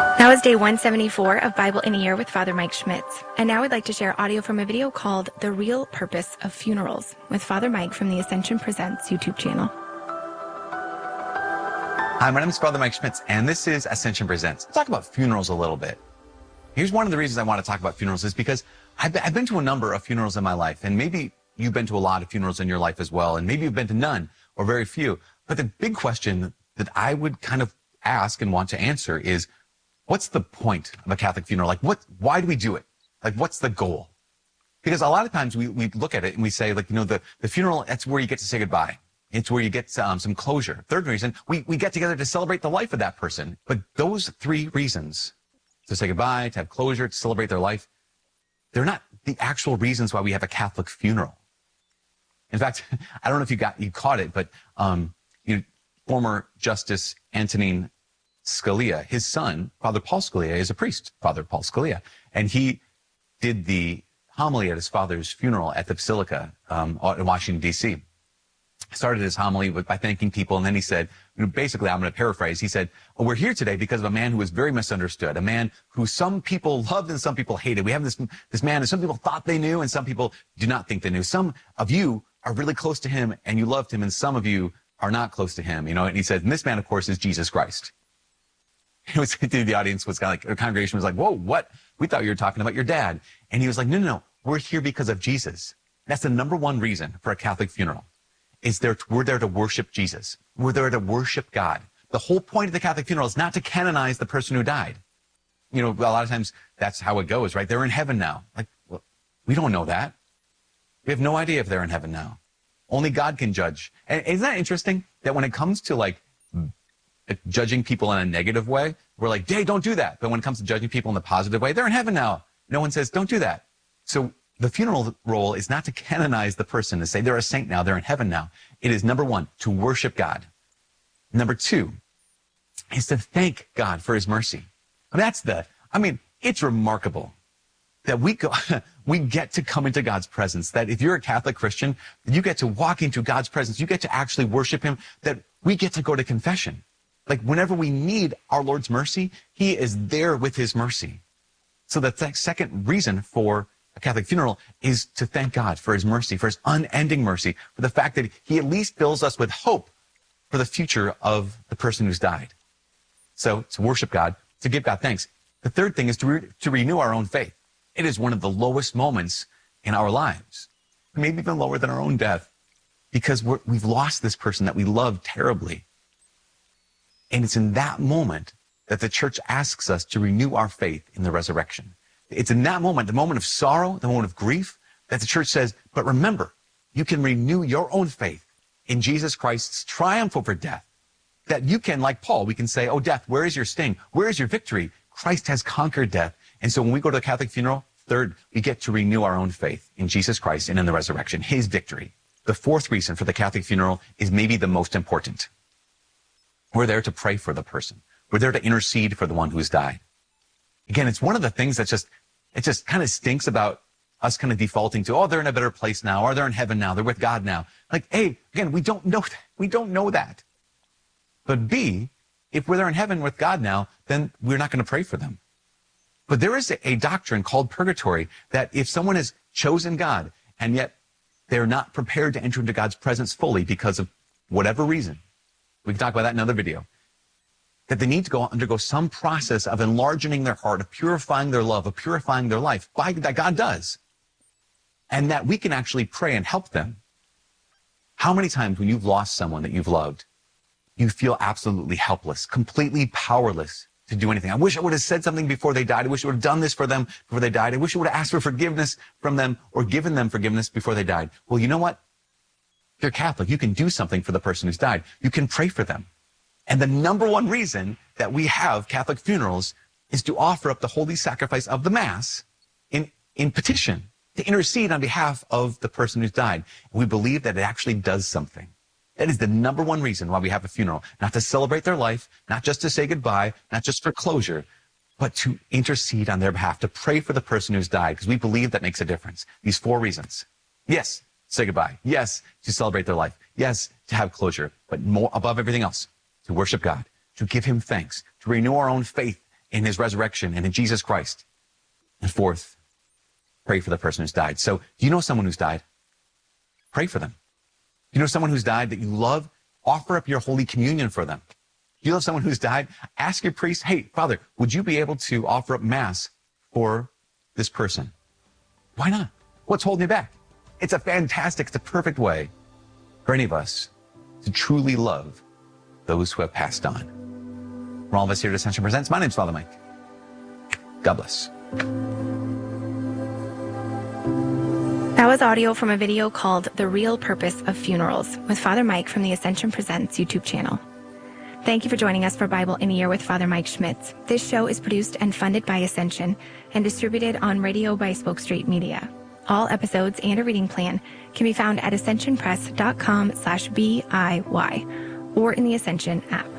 That was day 174 of Bible in a Year with Father Mike Schmitz. And now I'd like to share audio from a video called The Real Purpose of Funerals with Father Mike from the Ascension Presents YouTube channel. Hi, my name is Father Mike Schmitz, and this is Ascension Presents. Let's talk about funerals a little bit. Here's one of the reasons I want to talk about funerals is because I've been to a number of funerals in my life, and maybe you've been to a lot of funerals in your life as well, and maybe you've been to none or very few. But the big question that I would kind of ask and want to answer is, what's the point of a Catholic funeral? Like, why do we do it? Like, what's the goal? Because a lot of times we look at it and we say, like, the funeral, that's where you get to say goodbye. It's where you get some closure. Third reason, we get together to celebrate the life of that person. But those three reasons, to say goodbye, to have closure, to celebrate their life, they're not the actual reasons why we have a Catholic funeral. In fact, I don't know if you caught it, but former Justice Antonin Scalia, his son, Father Paul Scalia, is a priest, Father Paul Scalia, and he did the homily at his father's funeral at the Basilica in Washington, D.C. Started his homily by thanking people, and then he said, basically, I'm going to paraphrase, he said, we're here today because of a man who was very misunderstood, a man who some people loved and some people hated. We have this man, and some people thought they knew, and some people do not think they knew. Some of you are really close to him, and you loved him, and some of you are not close to him, and he said, and this man, of course, is Jesus Christ. The audience was kind of like, the congregation was like, whoa, what? We thought you were talking about your dad. And he was like, no, we're here because of Jesus. That's the number one reason for a Catholic funeral. We're there to worship Jesus. We're there to worship God. The whole point of the Catholic funeral is not to canonize the person who died. A lot of times that's how it goes, right? They're in heaven now. Like, well, we don't know that. We have no idea if they're in heaven now. Only God can judge. And isn't that interesting that when it comes to judging people in a negative way, we're like, hey, don't do that. But when it comes to judging people in the positive way, they're in heaven now. No one says, don't do that. So the funeral role is not to canonize the person, to say they're a saint now, they're in heaven now. It is, number one, to worship God. Number two is to thank God for his mercy. It's remarkable that we get to come into God's presence, that if you're a Catholic Christian, you get to walk into God's presence, you get to actually worship him, that we get to go to confession. Like, whenever we need our Lord's mercy, he is there with his mercy. So the second reason for a Catholic funeral is to thank God for his mercy, for his unending mercy, for the fact that he at least fills us with hope for the future of the person who's died. So to worship God, to give God thanks. The third thing is to renew our own faith. It is one of the lowest moments in our lives, maybe even lower than our own death, because we've lost this person that we love terribly. And it's in that moment that the church asks us to renew our faith in the resurrection. It's in that moment, the moment of sorrow, the moment of grief, that the church says, but remember, you can renew your own faith in Jesus Christ's triumph over death. That you can, like Paul, we can say, oh, death, where is your sting? Where is your victory? Christ has conquered death. And so when we go to the Catholic funeral, third, we get to renew our own faith in Jesus Christ and in the resurrection, his victory. The fourth reason for the Catholic funeral is maybe the most important. We're there to pray for the person. We're there to intercede for the one who's died. Again, it's one of the things that it just kind of stinks about us kind of defaulting to, oh, they're in a better place now, or they're in heaven now, they're with God now. Like, A, again, we don't know that. We don't know that. But B, if we're there in heaven with God now, then we're not going to pray for them. But there is a doctrine called purgatory that if someone has chosen God and yet they're not prepared to enter into God's presence fully because of whatever reason, we can talk about that in another video, that they need to undergo some process of enlarging their heart, of purifying their love, of purifying their life, that God does. And that we can actually pray and help them. How many times when you've lost someone that you've loved, you feel absolutely helpless, completely powerless to do anything? I wish I would have said something before they died. I wish I would have done this for them before they died. I wish I would have asked for forgiveness from them or given them forgiveness before they died. Well, you know what? If you're Catholic, you can do something for the person who's died. You can pray for them. And the number one reason that we have Catholic funerals is to offer up the holy sacrifice of the Mass in petition, to intercede on behalf of the person who's died. And we believe that it actually does something. That is the number one reason why we have a funeral. Not to celebrate their life, not just to say goodbye, not just for closure, but to intercede on their behalf, to pray for the person who's died, because we believe that makes a difference. These four reasons. Yes, say goodbye. Yes, to celebrate their life. Yes, to have closure. But more above everything else, to worship God, to give him thanks, to renew our own faith in his resurrection and in Jesus Christ. And fourth, pray for the person who's died. So do you know someone who's died? Pray for them. You know someone who's died that you love? Offer up your Holy Communion for them. You love someone who's died? Ask your priest, hey, Father, would you be able to offer up Mass for this person? Why not? What's holding you back? It's a perfect way for any of us to truly love those who have passed on. From all of us here at Ascension Presents, my name's Father Mike. God bless. That was audio from a video called The Real Purpose of Funerals with Father Mike from the Ascension Presents YouTube channel. Thank you for joining us for Bible in a Year with Father Mike Schmitz. This show is produced and funded by Ascension and distributed on radio by Spoke Street Media. All episodes and a reading plan can be found at ascensionpress.com/BIY or in the Ascension app.